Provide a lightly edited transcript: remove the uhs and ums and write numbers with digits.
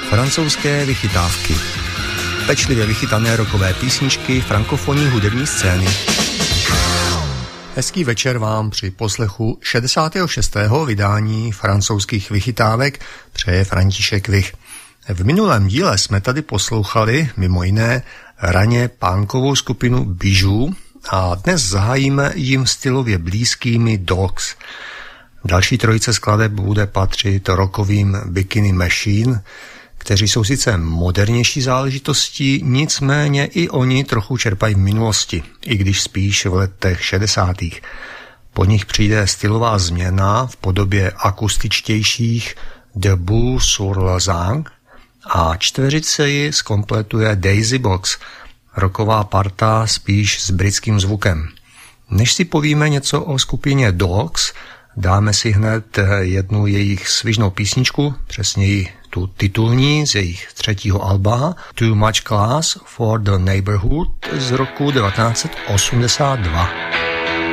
Francouzské vychytávky. Pečlivě vychytané rockové písničky frankofonní hudební scény. Hezký večer vám při poslechu 66. vydání francouzských vychytávek přeje František Vich. V minulém díle jsme tady poslouchali mimo jiné raně punkovou skupinu Bijou a dnes zahájíme jim stylově blízkými Dogs. Další trojice skladeb bude patřit rockovým Bikini Machine, kteří jsou sice modernější záležitostí, nicméně i oni trochu čerpají v minulosti, i když spíš v letech 60. Po nich přijde stylová změna v podobě akustičtějších Debout sur la Zange a čtveřice ji zkompletuje Daisy Box, rocková parta spíš s britským zvukem. Než si povíme něco o skupině Dogs, dáme si hned jednu jejich svižnou písničku, přesněji tu titulní z jejich třetího alba Too Much Class for the Neighborhood z roku 1982.